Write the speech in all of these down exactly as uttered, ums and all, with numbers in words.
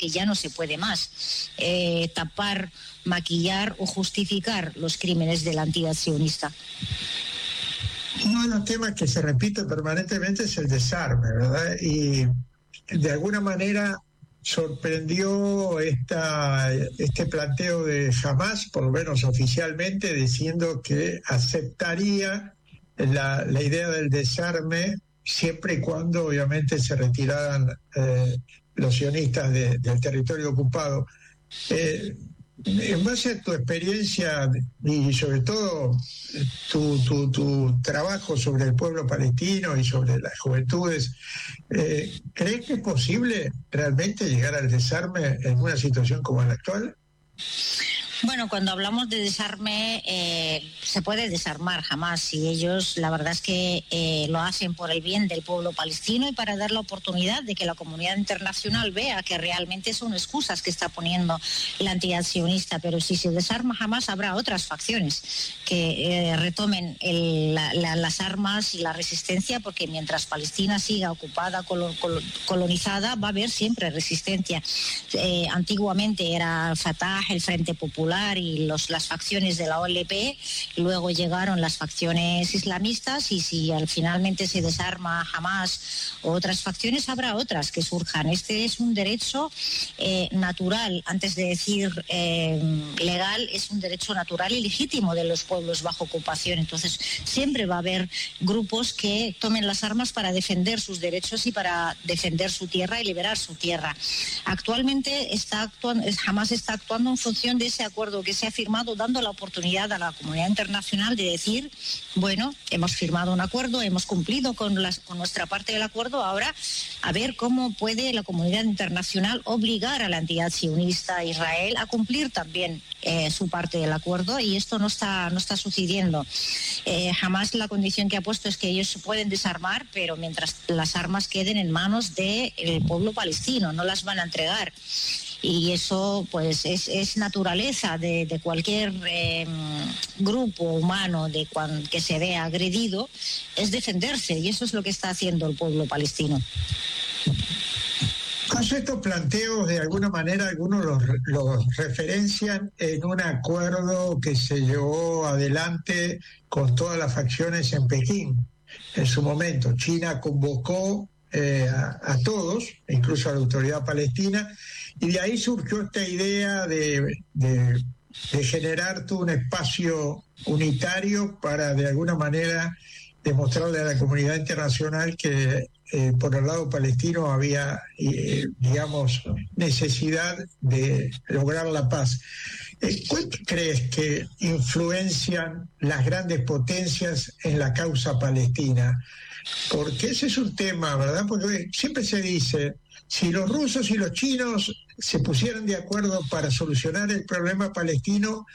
que ya no se puede más eh, tapar, maquillar o justificar los crímenes de la entidad sionista. Uno de los temas que se repite permanentemente es el desarme, ¿verdad? Y de alguna manera sorprendió esta, este planteo de Hamás, por lo menos oficialmente, diciendo que aceptaría la, la idea del desarme siempre y cuando obviamente se retiraran eh, los sionistas de, del territorio ocupado. Eh, en base a tu experiencia y sobre todo tu, tu, tu trabajo sobre el pueblo palestino y sobre las juventudes, eh, ¿crees que es posible realmente llegar al desarme en una situación como la actual? Bueno, cuando hablamos de desarme, eh, se puede desarmar jamás, y ellos la verdad es que eh, lo hacen por el bien del pueblo palestino y para dar la oportunidad de que la comunidad internacional vea que realmente son excusas que está poniendo la entidad sionista, pero si se desarma jamás habrá otras facciones que eh, retomen el, la, la, las armas y la resistencia, porque mientras Palestina siga ocupada, colo, colo, colonizada, va a haber siempre resistencia. Eh, antiguamente era Fatah, el Frente Popular y los, las facciones de la O L P, luego llegaron las facciones islamistas, y si al finalmente se desarma Hamás o otras facciones, habrá otras que surjan. Este es un derecho eh, natural, antes de decir eh, legal, es un derecho natural y legítimo de los pueblos bajo ocupación. Entonces siempre va a haber grupos que tomen las armas para defender sus derechos y para defender su tierra y liberar su tierra. Actualmente está actuando, Hamás está actuando en función de ese acuerdo que se ha firmado, dando la oportunidad a la comunidad internacional de decir, bueno, hemos firmado un acuerdo, hemos cumplido con, las, con nuestra parte del acuerdo, ahora a ver cómo puede la comunidad internacional obligar a la entidad sionista Israel a cumplir también eh, su parte del acuerdo, y esto no está, no está sucediendo. Eh, jamás la condición que ha puesto es que ellos se pueden desarmar, pero mientras las armas queden en manos del pueblo palestino, no las van a entregar. Y eso pues es, es naturaleza de, de cualquier eh, grupo humano de cuan, que se vea agredido, es defenderse, y eso es lo que está haciendo el pueblo palestino. Con estos planteos, de alguna manera, algunos los, los referencian en un acuerdo que se llevó adelante con todas las facciones en Pekín. En su momento, China convocó eh, a, a todos, incluso a la autoridad palestina, y de ahí surgió esta idea de, de, de generar todo un espacio unitario para, de alguna manera, demostrarle a la comunidad internacional que eh, por el lado palestino había, eh, digamos, necesidad de lograr la paz. Eh, ¿Cuánto crees que influencian las grandes potencias en la causa palestina? Porque ese es un tema, ¿verdad? Porque siempre se dice, si los rusos y los chinos se pusieran de acuerdo para solucionar el problema palestino,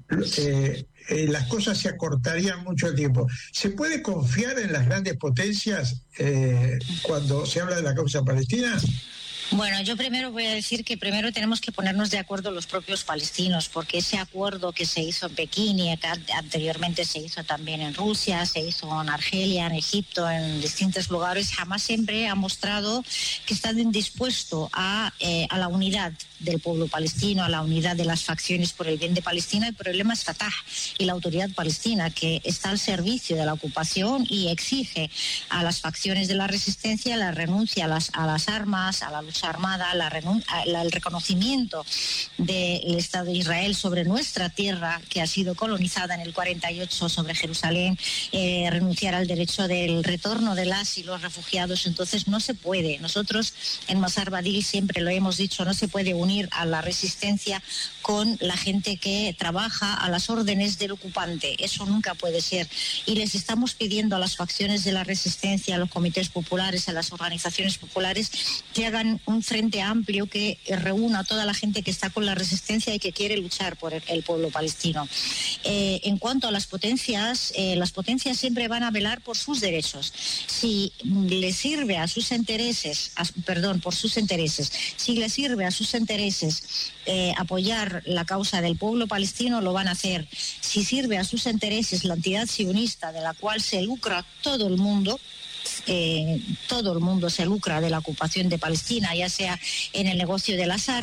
eh, eh, las cosas se acortarían mucho el tiempo. ¿Se puede confiar en las grandes potencias eh, cuando se habla de la causa palestina? Bueno, yo primero voy a decir que primero tenemos que ponernos de acuerdo los propios palestinos, porque ese acuerdo que se hizo en Pekín y acá anteriormente se hizo también en Rusia, se hizo en Argelia, en Egipto, en distintos lugares, jamás siempre ha mostrado que están dispuestos a, eh, a la unidad del pueblo palestino, a la unidad de las facciones por el bien de Palestina. El problema es Fatah y la autoridad palestina, que está al servicio de la ocupación y exige a las facciones de la resistencia la renuncia a las, a las armas, a la lucha armada, la renun- la, el reconocimiento del Estado de Israel sobre nuestra tierra, que ha sido colonizada en el cuarenta y ocho, sobre Jerusalén, eh, renunciar al derecho del retorno de las y los refugiados. Entonces no se puede. Nosotros en Mazar Badil siempre lo hemos dicho, no se puede unir a la resistencia con la gente que trabaja a las órdenes del ocupante. Eso nunca puede ser. Y les estamos pidiendo a las facciones de la resistencia, a los comités populares, a las organizaciones populares, que hagan un frente amplio que reúna a toda la gente que está con la resistencia y que quiere luchar por el, el pueblo palestino. Eh, en cuanto a las potencias, eh, las potencias siempre van a velar por sus derechos. Si les sirve a sus intereses, a, perdón, por sus intereses, si les sirve a sus intereses eh, apoyar la causa del pueblo palestino, lo van a hacer. Si sirve a sus intereses la entidad sionista, de la cual se lucra todo el mundo, Eh, todo el mundo se lucra de la ocupación de Palestina, ya sea en el negocio de las armas,